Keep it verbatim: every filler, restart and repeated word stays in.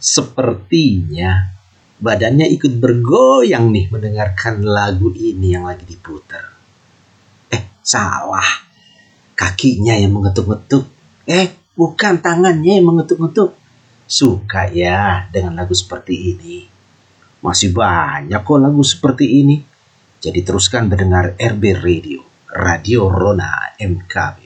Sepertinya badannya ikut bergoyang nih mendengarkan lagu ini yang lagi diputar. Eh, salah. Kakinya yang mengetuk-ngetuk. Eh, bukan tangannya yang mengetuk-ngetuk. Suka ya dengan lagu seperti ini. Masih banyak kok lagu seperti ini. Jadi teruskan mendengar R B Radio, Radio Rona M K B.